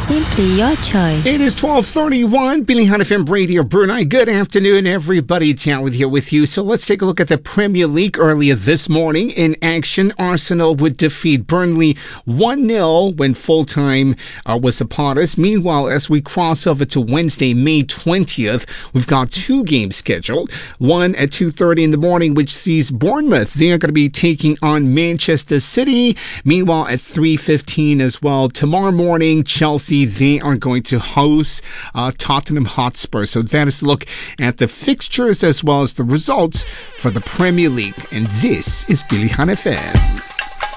Simply your choice. It is 12:31, Bilihan FM Radio Brunei. Good afternoon, everybody. Talent here with you. So let's take a look at the Premier League earlier this morning. In action, Arsenal would defeat Burnley 1-0 when full-time was upon us. Meanwhile, as we cross over to Wednesday, May 20th, we've got two games scheduled. One at 2:30 in the morning, which sees Bournemouth. They're going to be taking on Manchester City. Meanwhile, at 3:15 as well, tomorrow morning, Chelsea, they are going to host Tottenham Hotspur. So that is a look at the fixtures as well as the results for the Premier League. And this is Bilihan FM.